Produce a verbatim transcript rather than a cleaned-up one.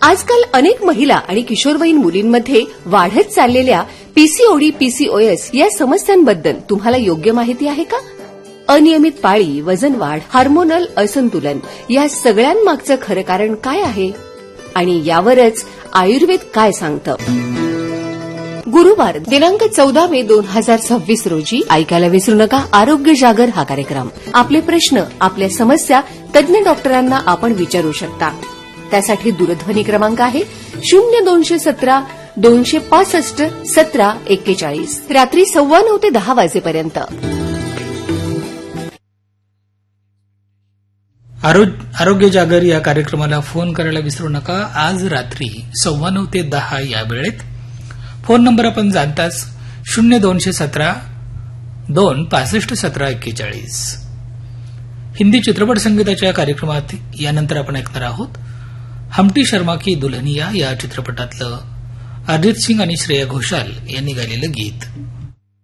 आजकाल अनेक महिला आणि किशोरवयीन मुलींमध्ये वाढत चाललेल्या पीसीओडी पीसीओएस या समस्यांबद्दल तुम्हाला योग्य माहिती आहे का? अनियमित पाळी, वजन वाढ, हार्मोनल असंतुलन या सगळ्यांमागचं खरं कारण काय आहे आणि यावरच आयुर्वेद काय सांगतं? गुरुवार दिनांक चौदा मे दोन हजार सव्वीस रोजी ऐकायला विसरू नका आरोग्य जागर हा कार्यक्रम. आपले प्रश्न, आपल्या समस्या तज्ज्ञ डॉक्टरांना आपण विचारू शकता. त्यासाठी दूरध्वनी क्रमांक आहे शून्य दोनशे सतरा दोनशे पासष्ट सतरा एक्केचाळीस. रात्री सव्वा नऊ ते दहा वाजेपर्यंत. आरोग्य जागर या कार्यक्रमाला फोन करायला विसरू नका. आज रात्री सव्वा नऊ ते दहा या वेळेत. फोन नंबर आपण जाणताच शून्य दोनशे सतरा दोन पासष्ट सतरा एक्केचाळीस. हिंदी चित्रपट संगीताच्या कार्यक्रमात यानंतर आपण ऐकणार आहोत हमटी शर्मा की दुल्हनिया या चित्रपटातलं अरिजित सिंग आणि श्रेया घोषाल यांनी गायलेलं गीत.